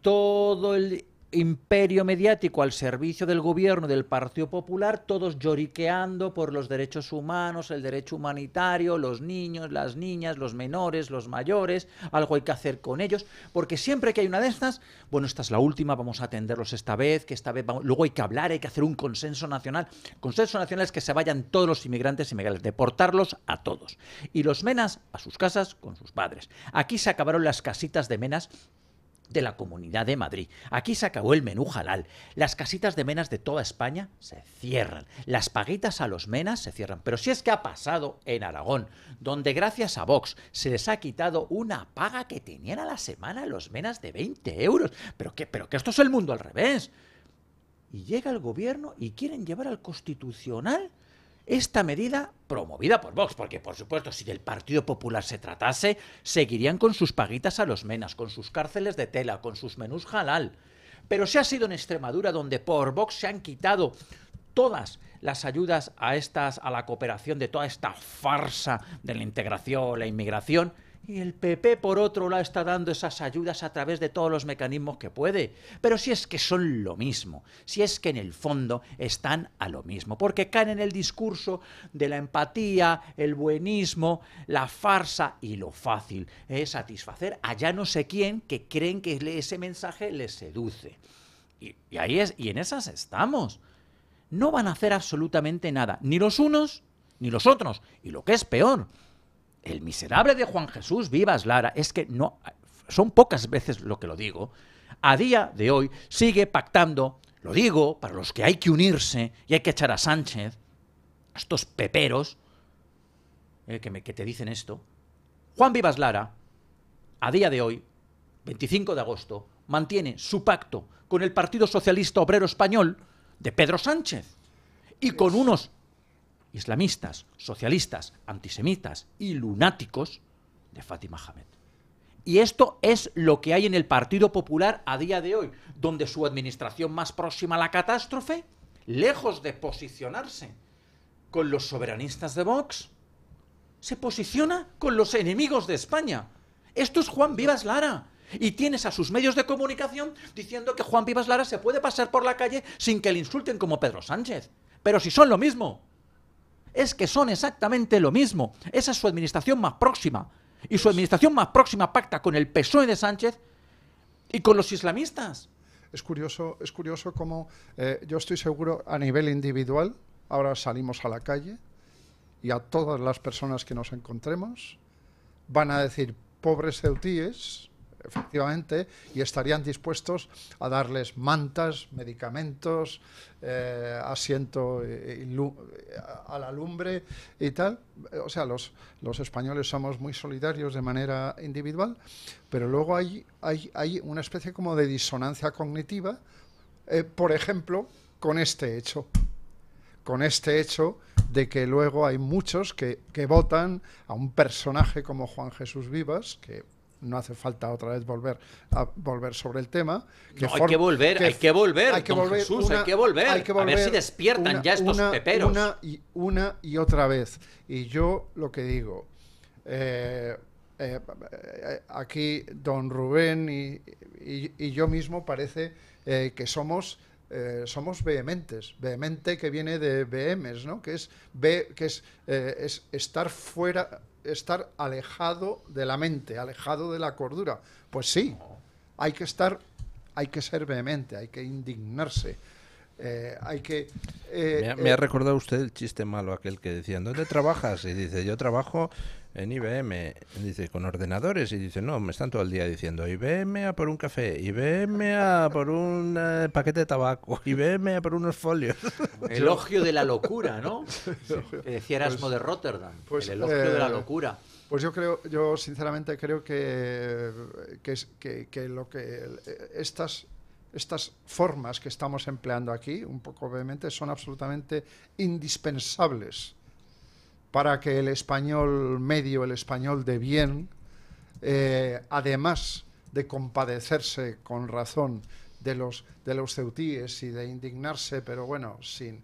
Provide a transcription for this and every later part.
todo el imperio mediático al servicio del gobierno del Partido Popular, todos lloriqueando por los derechos humanos, el derecho humanitario, los niños, las niñas, los menores, los mayores, algo hay que hacer con ellos, porque siempre que hay una de estas, bueno, esta es la última, vamos a atenderlos esta vez, luego hay que hablar, hay que hacer un consenso nacional. Consenso nacional es que se vayan todos los inmigrantes y ilegales, deportarlos a todos. Y los menas a sus casas con sus padres. Aquí se acabaron las casitas de menas de la Comunidad de Madrid. Aquí se acabó el menú halal. Las casitas de menas de toda España se cierran. Las paguitas a los menas se cierran. Pero si es que ha pasado en Aragón, donde gracias a Vox se les ha quitado una paga que tenían a la semana a los menas de 20 euros. Pero que esto es el mundo al revés. Y llega el gobierno y quieren llevar al Constitucional esta medida promovida por Vox, porque por supuesto si del Partido Popular se tratase, seguirían con sus paguitas a los menas, con sus cárceles de tela, con sus menús halal. Pero si ha sido en Extremadura donde por Vox se han quitado todas las ayudas a la cooperación de toda esta farsa de la integración, la inmigración, y el PP, por otro lado, está dando esas ayudas a través de todos los mecanismos que puede. Pero si es que son lo mismo, si es que en el fondo están a lo mismo, porque caen en el discurso de la empatía, el buenismo, la farsa y lo fácil es satisfacer a ya no sé quién que creen que ese mensaje les seduce. Y ahí y en esas estamos. No van a hacer absolutamente nada, ni los unos ni los otros. Y lo que es peor, el miserable de Juan Jesús Vivas Lara, es que no, son pocas veces lo que lo digo, a día de hoy sigue pactando, lo digo, para los que hay que unirse y hay que echar a Sánchez, a estos peperos, que te dicen esto. Juan Vivas Lara, a día de hoy, 25 de agosto, mantiene su pacto con el Partido Socialista Obrero Español de Pedro Sánchez y con unos islamistas, socialistas, antisemitas y lunáticos de Fátima Hamed. Y esto es lo que hay en el Partido Popular a día de hoy, donde su administración más próxima a la catástrofe, lejos de posicionarse con los soberanistas de Vox, se posiciona con los enemigos de España. Esto es Juan Vivas Lara. Y tienes a sus medios de comunicación diciendo que Juan Vivas Lara se puede pasar por la calle sin que le insulten como Pedro Sánchez. Pero si son lo mismo. Es que son exactamente lo mismo. Esa es su administración más próxima. Y su administración más próxima pacta con el PSOE de Sánchez y con los islamistas. Es curioso cómo yo estoy seguro a nivel individual, ahora salimos a la calle y a todas las personas que nos encontremos van a decir pobres ceutíes, efectivamente, y estarían dispuestos a darles mantas, medicamentos, asiento a la lumbre y tal. O sea, los españoles somos muy solidarios de manera individual, pero luego hay una especie como de disonancia cognitiva, por ejemplo, con este hecho de que luego hay muchos que votan a un personaje como Juan Jesús Vivas, que no hace falta otra vez volver sobre el tema. Hay que volver, Jesús, hay que volver. A ver si despiertan ya estos peperos. Una y otra vez. Y yo lo que digo, aquí don Rubén y yo mismo parece que somos vehementes. Vehemente que viene de vehemes, ¿no? Que es estar fuera, estar alejado de la mente, alejado de la cordura. Pues sí, hay que ser vehemente, hay que indignarse. Me ha recordado usted el chiste malo aquel que decían, ¿dónde trabajas? Y dice, yo trabajo en IBM. Dice, ¿con ordenadores? Y dice, no, me están todo el día diciendo IBM a por un café, IBM a por un paquete de tabaco, IBM a por unos folios. Elogio de la locura, ¿no? Que decía Erasmo de Rotterdam, el elogio de la locura. Pues yo sinceramente creo que estas formas que estamos empleando aquí, un poco vehemente, son absolutamente indispensables para que el español medio, el español de bien, además de compadecerse con razón de los ceutíes y de indignarse, pero bueno, sin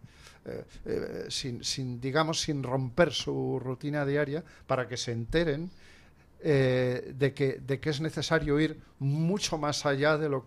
romper su rutina diaria, para que se enteren de que es necesario ir mucho más allá de lo